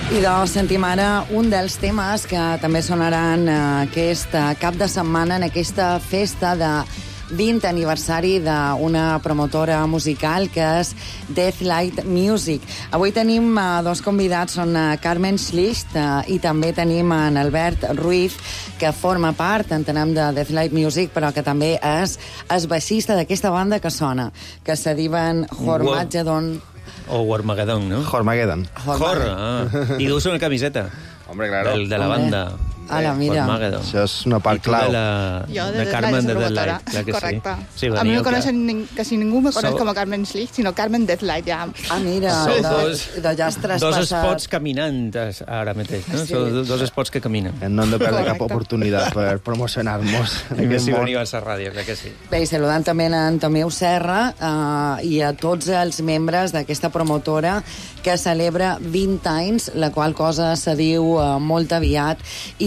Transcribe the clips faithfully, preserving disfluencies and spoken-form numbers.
I doncs sentim ara un dels temes que també sonaran aquest cap de setmana en aquesta festa de vint aniversari d'una promotora musical que és Deathlight Music. Avui tenim uh, dos convidats, són uh, Carmen Schlicht uh, i també tenim en Albert Ruiz, que forma part, entenem, de Deathlight Music, però que també és, és baixista d'aquesta banda que sona, que se diuen Hormagedon. O Hormagedon, ¿no? Hormagedon. Hor, ah. I dus una camiseta. Hombre, claro. Del, de la banda. Ala, mira. Hormagedon. Això és una part clau. De la, jo, de, de Carmen de Deathlight, clar que correcte. Sí. Sí, a mi no coneixen, clar. quasi ningú me coneix So... com a Carmen Schlicht, sinó Carmen Deathlight, ja. Ah, mira, Són de, dos, de ja has traspassat... dos spots caminant ara mateix, no? Sí. Són dos spots que caminen. No hem de perdre Correcte. cap oportunitat per promocionar-nos. I més si veniu a la ràdio, crec que sí. Bé, i saludant també en Tomeu Serra eh, i a tots els membres d'aquesta promotora que celebra vint anys, la qual cosa se diu eh, molt aviat,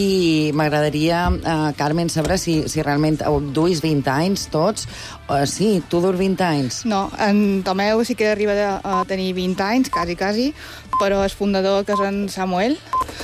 i m'agradaria, eh, Carmen, saber si, si realment duis vint anys tots. Eh, sí, tu durs vint anys. No, en Tomeu sí que arriba a tenir vint anys, quasi, quasi, però el fundador, que és en Samuel,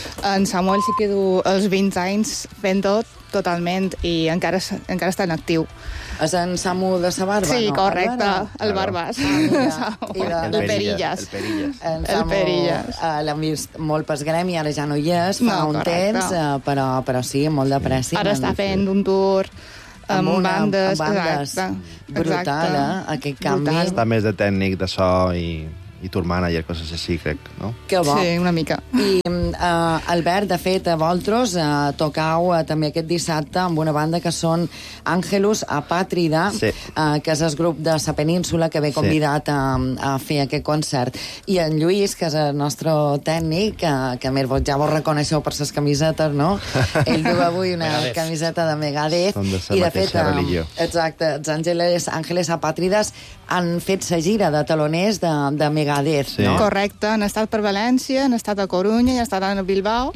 en Samuel sí que du els vint anys fent tot, totalment, i encara, encara està en actiu. És en Samu de sa Barba, Sí, no? correcte, Bàrbara? el Barbàs. Ah, I de- el Perillas. El Perillas. En El Samu, Perillas. eh, l'hem vist molt pel gremi, ara ja no hi és, fa No, un correcte. temps, eh, però, però sí, molt de pressa. Ara està fent un tour amb, una- bandes. amb bandes. Exacte. Brutal, exacte. eh? Aquest canvi. Brutal. Està més de tècnic de so i, i tour manager, coses així, crec, no? Que bo. Sí, una mica. I, uh, Albert, de fet, a vosaltres uh, tocau uh, també aquest dissabte amb una banda que són Àngelus Apàtrida, Sí. uh, que és el grup de la península que ve convidat a, a fer aquest concert. I en Lluís, que és el nostre tècnic, uh, que a més vos ja vos reconeixeu per les camisetes, no? Ell du avui una Megadeth. camiseta de Megadeth. Són de la I, de mateixa fet, um, religió. exacte, els Àngeles, Àngeles Apàtrides han fet la gira de taloners de, de Megadeth, Sí. no? Correcte, han estat per València, han estat a Corunya i han estat a Bilbao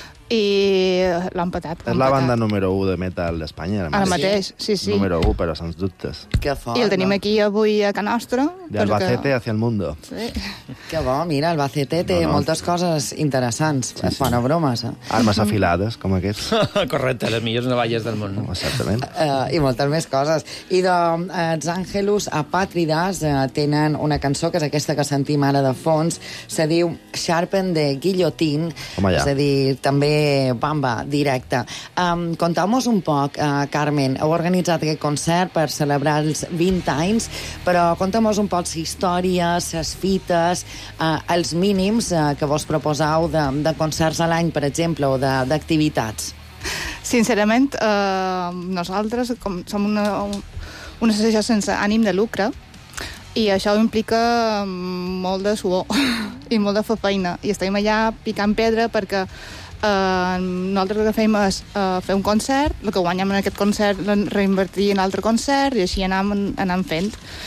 i l'han petat. És la banda número u de metal d'Espanya, Ara mateix, sí, sí. Número u, però sens dubtes. Que fort, I el tenim no? aquí avui a Can Nostra. De Albacete hacia el mundo. Sí. Que bo, mira, Albacete té No, no. moltes coses interessants. Sí, sí. Bona broma, eh? Armes afilades, com aquests. Correcte, les millors navalles del món. Exactament. Uh, I moltes més coses. I de uh, els Àngelus Apàtrides uh, tenen una cançó, que és aquesta que sentim ara de fons, se diu Sharpen de Guillotine, Home, ja. és a dir, també bamba, directa. Um, Contau-nos un poc, uh, Carmen, heu organitzat aquest concert per celebrar els vint anys, però contau-nos un poc la història, les fites, uh, els mínims uh, que vos proposeu de, de concerts a l'any, per exemple, o de- d'activitats. Sincerament, eh, nosaltres com som una, una associació sense ànim de lucre i això implica molt de suor i molt de fer feina. I estem allà picant pedra perquè eh, nosaltres el que fem és eh, fer un concert, el que guanyem en aquest concert el reinvertir en altre concert i així anem, anem fent.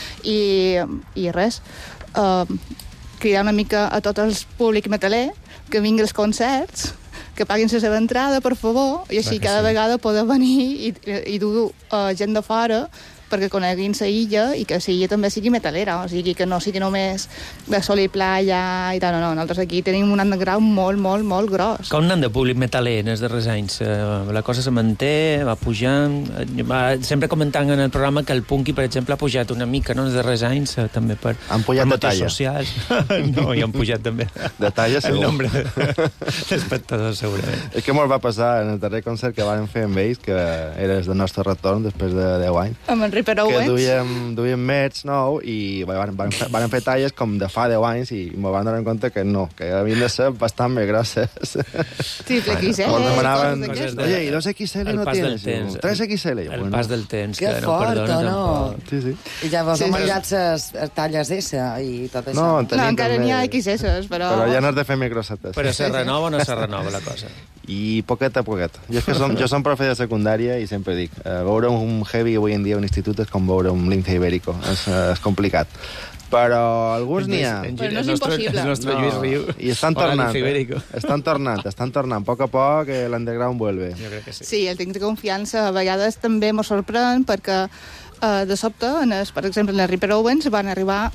I, i res, eh, cridar una mica a tot el públic metaler que vingui als concerts, que paguin la seva entrada, per favor, i així Clar que cada sí. vegada poder venir i, i dur uh, gent de fora perquè coneguin la illa i que la illa també sigui metalera, o sigui, que no sigui només de sol i playa i tal, no, no, nosaltres aquí tenim un underground molt, molt, molt gros. Com anant de públic metaler en els darrers anys? Eh, La cosa se manté, va pujant... eh, Va sempre comentant en el programa que el punky, per exemple, ha pujat una mica, no?, en els darrers anys, eh, també per, Han pujat per de talla. motius socials. No, i han pujat també. De talla, El segur. nombre d'espectadors, segurament. És que molt va passar en el darrer concert que vam fer amb ells, que era el nostre retorn després de deu anys, Amb en Ripper que Owens. duíem, duíem merch nou i van, van, fer, van fer talles com de fa deu anys i me van donar en compte que no, que havien de ser bastant més grosses. Triple X L. Ens demanaven, coses d'aquestes. de- oye, ¿y dos X L el no pas del tienes? temps. tres X L. El pas del temps, Que que no fort, perdona o no? tampoc. Sí, sí. I ja vos Sí, heu sí. menjat les talles S i tot això. No, en No, tenim encara també- n'hi ha X S, però... Però ja no has de fer més grossetes. Però se renova o no se renova la cosa? I poquet a poquet. Jo, és que som, jo som profe de secundària i sempre dic, eh, veure un heavy avui en dia a un institut és com veure un lince ibérico. És, eh, és complicat. Però alguns n'hi ha. En Però no és el nostre, impossible. El nostre Lluís riu. I estan Hola, tornant. Lince Ibérico. Eh? Estan tornant, estan tornant. A poc a poc eh, l'underground vuelve. Jo crec que sí. Sí, el tinc de confiança. A vegades també m'ho sorprèn perquè eh, de sobte, en el, per exemple, en el Ripper Owens van arribar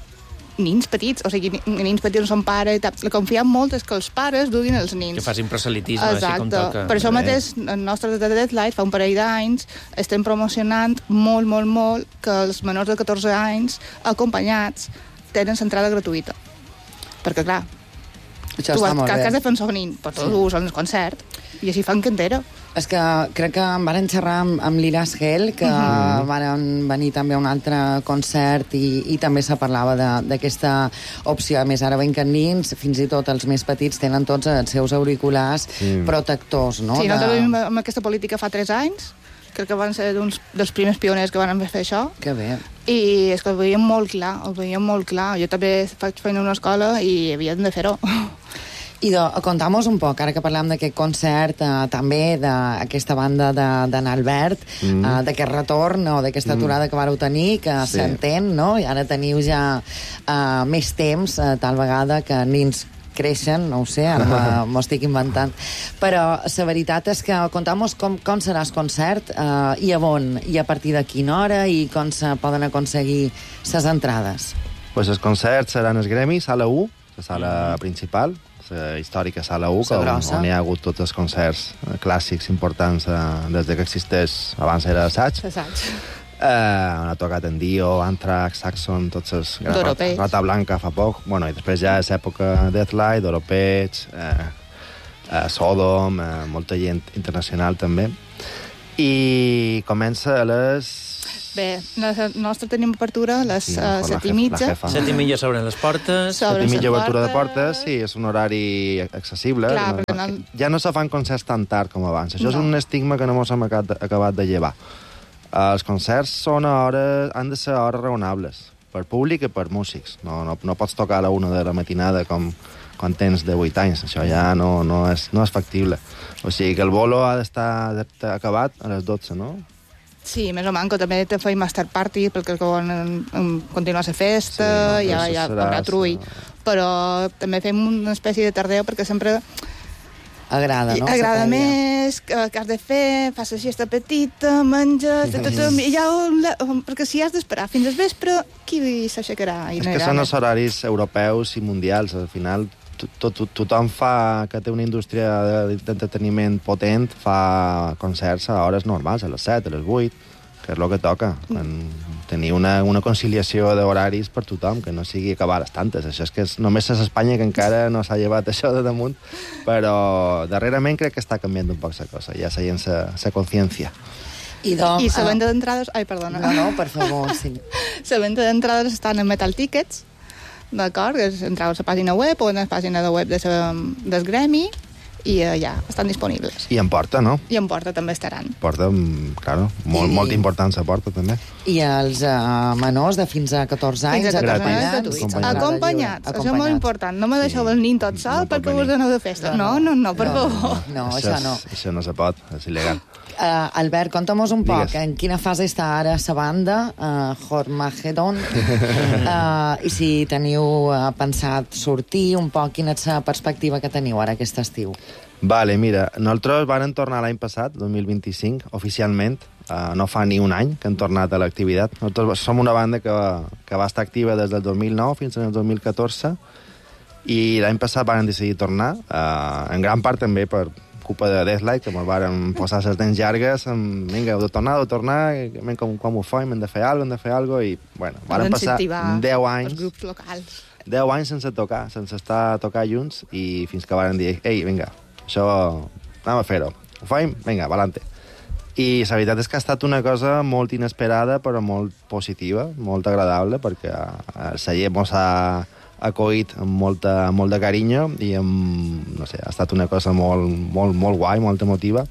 nins petits, o sigui, nins petits no són pares i tal. La confiem molt és que els pares duguin els nins. Que facin proselitisme, Exacte. així com toca. Per això mateix, el nostre de Deadlight fa un parell d'anys estem promocionant molt, molt, molt que els menors de catorze anys acompanyats tenen l'entrada gratuïta. Perquè, clar, Això tu està has, molt que, bé. que has de fer un sonin, però tu sí. Usen el concert, i així fan que entera. És que crec que em varen xerrar amb, amb l'Iras Hell, que Mhm. uh-huh. varen venir també a un altre concert i, i també se parlava de- d'aquesta opció. A més, ara veiem que nins, fins i tot els més petits, tenen tots els seus auriculars Sí. protectors, no? Sí, de... nosaltres vivim amb aquesta política fa tres anys, crec que van ser uns dels primers pioners que van fer això, Que bé. i és que ho veiem molt clar, ho veiem molt clar. Jo també faig feina a una escola i havien de fer-ho. I de, conta'm-nos un poc, ara que parlem d'aquest concert, eh, també d'aquesta banda de, d'en Albert, mm. eh, d'aquest retorn o d'aquesta aturada mm. que vareu tenir, que Sí. s'entén, no? I ara teniu ja eh, més temps, eh, tal vegada que nins creixen, no ho sé, ara m'ho estic inventant. Però la veritat és que conta'm-nos com, com serà el concert eh, i a on, i a partir de quina hora, i com se poden aconseguir les entrades. Pues els concerts seran els Gremis, sala u, la sala principal, la històrica sala u, La on, grossa. on hi ha hagut tots els concerts eh, clàssics importants eh, des de que existeix, abans era assaig. Assaig. Eh, on ha tocat en Dio, Anthrax, Saxon, tots els... Doropeig. Rata Blanca fa poc. Bueno, i després ja és època Deathlight, Doropeig, eh, eh, Sodom, eh, molta gent internacional també. I comença a les... Bé, la nostra tenim apertura a les Sí, uh, la set jefa- i mitja. la jefa. Set i mitja s'obren les portes. S'obren Set i les mitja obertura de portes. portes, sí, és un horari accessible. Clar, no, perquè no, no- ja no se fan concerts tan tard com abans. Això No. és un estigma que no mos hem acabat, acabat de llevar. Uh, els concerts són a hores, han de ser a hores raonables, per públic i per músics. No, no, no pots tocar a la una de la matinada com quan tens de vuit anys. Això ja no, no, és, no és factible. O sigui que el bolo ha d'estar acabat a les dotze, no? Sí, més o manco, també te feim master party perquè quan continua la festa, Sí, no, ja, això ja serà- haurà trull. Però també fem una espècie de tardeu perquè sempre Agrada, no? agrada La prèvia. més, que, que has de fer, fas la siesta petita, menges, tot, tot, tot, i ja, la, perquè si has d'esperar fins al vespre, qui s'aixecarà? I És no hi que haurà són més. els horaris europeus i mundials. Al final, to, to, to, tothom fa, que té una indústria de- d'entreteniment potent, fa concerts a hores normals, a les set, a les vuit, que és el que toca. En tenir una, una conciliació d'horaris per tothom, que no sigui acabar a les tantes. Això és que és, només és Espanya que encara no s'ha llevat això de damunt, però darrerament crec que està canviant un poc la cosa. Ja s'ha la consciència. I, doncs, I la venda d'entrades... Ai, perdona. No, no, per favor, sí. La venda d'entrades estan en Metal Tickets, d'acord? Que és entrar a la pàgina web o en la pàgina de web de sa, del Gremi i eh, ja, estan disponibles. I en porta, no? I en Porta també estaran. Porta, mm, claro, molt, I- molt important la porta, també. I els uh, menors de fins a catorze anys Fins a catorze anys acompanyats. gratuïts. Acompanyats. Acompanyats. Això és molt important. No me deixeu el nin tot sol No pot perquè us venir. aneu de festa. No, no, no, per No, favor. No, això és, no. Això no se pot, és il·legal. Uh, Albert, conta'm-nos un poc, Digues. en quina fase està ara la banda, uh, Hormagedon, uh, i si teniu uh, pensat sortir un poc, quina és la perspectiva que teniu ara aquest estiu? Vale, mira, nosaltres vàrem tornar l'any passat, dos mil vint-i-cinc, oficialment. Uh, no fa ni un any que hem tornat a l'activitat. Nosaltres som una banda que va, que va estar activa des del dos mil nou fins al dos mil catorze i l'any passat vàrem decidir tornar, uh, en gran part també per culpa de Deathlight, que ens vàrem posar les dents llargues, amb, vinga, heu de tornar, heu de tornar, vinga, com, com ho fem, hem de fer alguna cosa, hem de fer alguna cosa, i, bueno, vàrem passar deu anys, els grups locals. deu anys sense tocar, sense estar a tocar junts, i fins que vàrem dir, ei, vinga, això, anem a fer-ho. Ho fem? Vinga, valante. I la veritat és que ha estat una cosa molt inesperada, però molt positiva, molt agradable, perquè el celler mos ha acoït amb, molta, amb molt de carinyo i amb, no sé, ha estat una cosa molt, molt, molt guai, molt emotiva.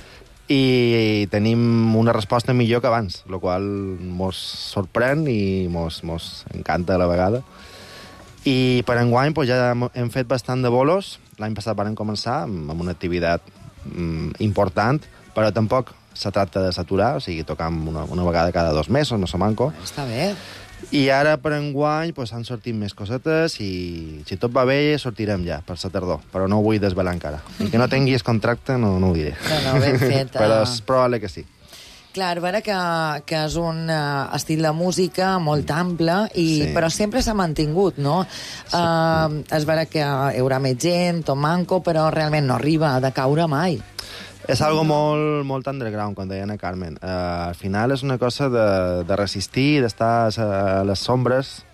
I tenim una resposta millor que abans, el qual mos sorprèn i mos, mos encanta a la vegada. I per enguany pues, ja hem fet bastant de bolos. L'any passat vam començar amb una activitat mm, important, però tampoc se tracta de saturar, o sigui, tocam una, una vegada cada dos mesos, no se manco. Està bé. I ara, per enguany, pues, han sortit més cosetes i, si tot va bé, sortirem ja per la tardor. Però no ho vull desvelar encara. I que no tinguis contracte, no, no ho diré. No, no, ben fet. Però uh... és probable que sí. Clar, a veure que, que és un uh, estil de música molt ample, i, Sí. però sempre s'ha mantingut, no? Sí. Uh, és vera que hi haurà més gent, tot manco, però realment no arriba a decaure mai. És algo molt, molt underground, com deia Ana Carmen. Uh, al final és una cosa de, de resistir, d'estar a les sombres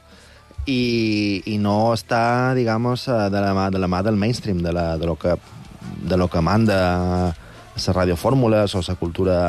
i, i no estar, digamos, de la mà, de la mà del mainstream, de, la, de, lo que, de lo que manda les radiofórmules o la cultura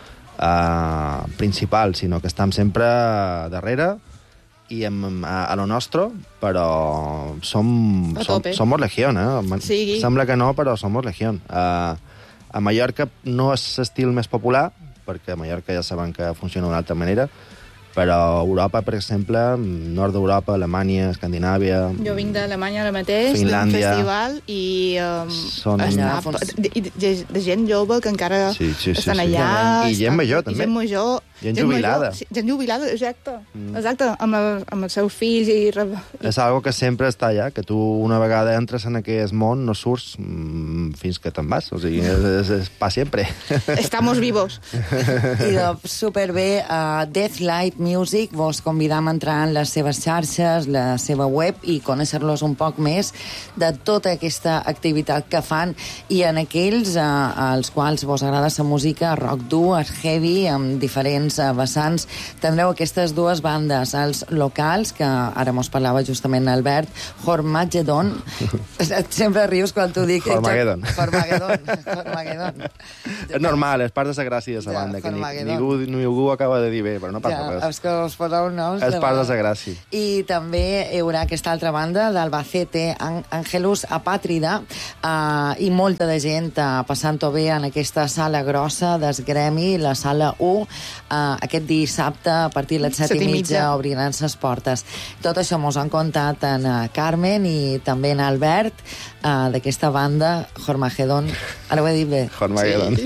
uh, principal, sinó que estem sempre darrere i em, a, a lo nostre, però som, A som, tope. somos legión, eh? Sí. Sembla que no, però somos legión. Uh, a Mallorca no és l'estil més popular, perquè a Mallorca ja saben que funciona d'una altra manera, però a Europa, per exemple, nord d'Europa, Alemanya, Escandinàvia... Jo vinc d'Alemanya ara mateix, d'un Finlàndia. festival, i um, Són- està, Allà, de, de, de, de gent jove que encara Sí, sí, sí, estan sí. allà. I gent estan- major, i també. Gent major. Gent jubilada. Major, sí, gent jubilada, exacte. Mm. Exacte, amb, el, amb els seus fills i... i És algo que sempre està allà, que tu una vegada entres en aquest món no surts mm, fins que te'n vas. O sigui, és, és, és pa sempre. Estamos vivos. I de superbé, uh, Deathlight Music, vos convidam a entrar en les seves xarxes, la seva web, i conèixer-los un poc més de tota aquesta activitat que fan, i en aquells uh, als quals vos agrada la música rock dur, heavy, amb diferents uh, vessants, tindreu aquestes dues bandes, els locals, que ara mos parlava justament Albert, Hormagedon. Sempre rius quan t'ho dic. Hormagedon. Hormagedon. Hormagedon. És normal, és part de la gràcia de la Ja, banda, que ni, Hormagedon. ningú, ningú acaba de dir bé, però no passa Ja, res. és que us poseu noms... És de part de vegades. la gràcia. I també hi haurà aquesta altra banda d'Albacete, Angelus Apàtrida, uh, i molta de gent uh, passant-ho bé en aquesta sala grossa d'Esgremi, la sala u, uh, aquest dissabte a partir de les set, Set i i mitja mitja. obriran les portes. Tot això mos han contat en uh, Carmen i també en Albert, uh, d'aquesta banda Hormagedon. Ara ho he dit bé. Hormagedon.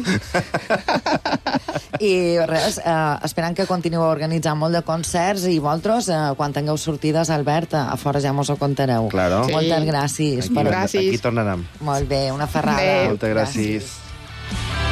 I res, eh, esperant que continueu organitzant molt de concerts, i vosaltres, eh, quan tingueu sortides, Albert, a fora ja mos ho contareu. Claro. Sí. Moltes gràcies. Aquí, Per... Gràcies. aquí tornarem. Molt bé, una ferrada. Adéu. Moltes gràcies.